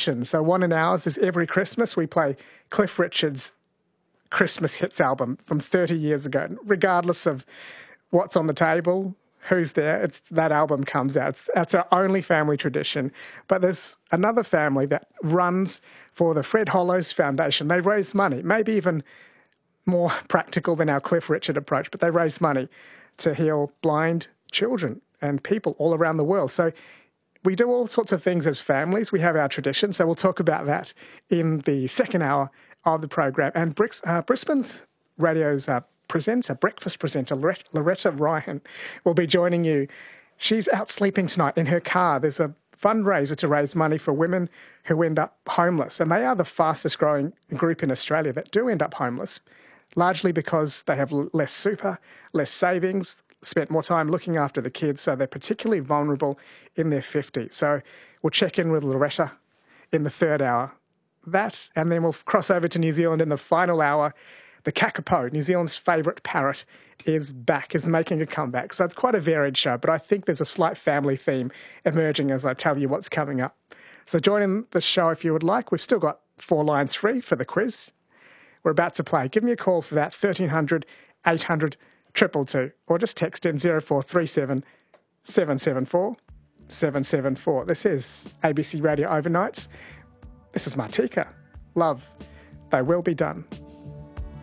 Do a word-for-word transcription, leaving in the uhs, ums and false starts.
tradition. So one in ours is every Christmas we play Cliff Richard's Christmas hits album from thirty years ago. Regardless of what's on the table, who's there, it's that album comes out. It's, that's our only family tradition. But there's another family that runs for the Fred Hollows Foundation. They raise money, maybe even more practical than our Cliff Richard approach, but they raise money to heal blind children and people all around the world. So we do all sorts of things as families. We have our tradition, so we'll talk about that in the second hour of the program. And Brix, uh, Brisbane's radio's uh, presenter, breakfast presenter, Loretta, Loretta Ryan, will be joining you. She's out sleeping tonight in her car. There's a fundraiser to raise money for women who end up homeless, and they are the fastest growing group in Australia that do end up homeless, largely because they have less super, less savings, spent more time looking after the kids, so they're particularly vulnerable in their fifties. So we'll check in with Loretta in the third hour. That, and then we'll cross over to New Zealand in the final hour. The kakapo, New Zealand's favourite parrot, is back, is making a comeback. So it's quite a varied show, but I think there's a slight family theme emerging as I tell you what's coming up. So join in the show if you would like. We've still got four lines free for the quiz. We're about to play. Give me a call for that, thirteen hundred, eight hundred, two two two, or just text in zero four three seven, seven seven four, seven seven four. This is A B C Radio Overnights. This is Martika. Love, they will be done.